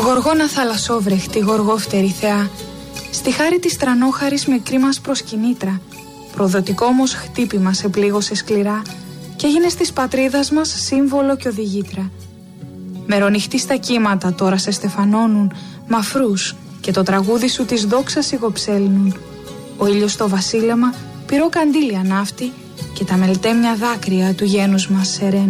Γοργόνα θαλασσόβρεχτη, γοργόφτερη θεά, στη χάρη της τρανόχαρης μικρή μας προσκυνήτρα, προδοτικό όμως χτύπημα σε πλήγωσε σκληρά και έγινες της πατρίδας μας σύμβολο και οδηγήτρα. Μερονυχτή στα κύματα τώρα σε στεφανώνουν μαφρούς και το τραγούδι σου της δόξας σιγοψέλνουν. Ο ήλιος στο βασίλεμα πυρό καντήλια ναύτη και τα μελτέμια δάκρυα του γένους μας σεραίνουν.